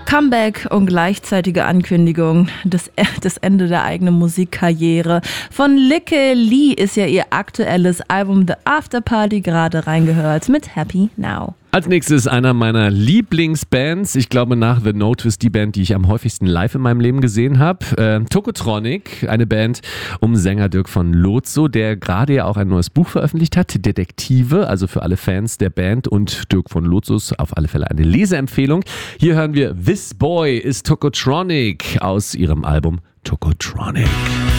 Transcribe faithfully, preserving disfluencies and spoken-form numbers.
Comeback und gleichzeitige Ankündigung des, des Ende der eigenen Musikkarriere. Von Lykke Li ist ja ihr aktuelles Album The After Party gerade reingehört mit Happy Now. Als nächstes einer meiner Lieblingsbands, ich glaube nach The Notice die Band, die ich am häufigsten live in meinem Leben gesehen habe. Äh, Tokotronic, eine Band um Sänger Dirk von Lozo, der gerade ja auch ein neues Buch veröffentlicht hat, Detektive, also für alle Fans der Band und Dirk von Lozos auf alle Fälle eine Leseempfehlung. Hier hören wir This Boy is Tokotronic aus ihrem Album Tokotronic.